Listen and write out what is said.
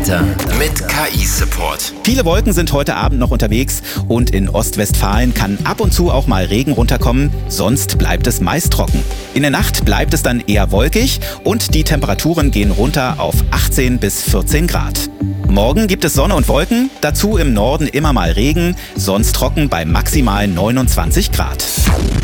Mit KI-Support. Viele Wolken sind heute Abend noch unterwegs und in Ostwestfalen kann ab und zu auch mal Regen runterkommen, sonst bleibt es meist trocken. In der Nacht bleibt es dann eher wolkig und die Temperaturen gehen runter auf 18 bis 14 Grad. Morgen gibt es Sonne und Wolken, dazu im Norden immer mal Regen, sonst trocken bei maximal 29 Grad.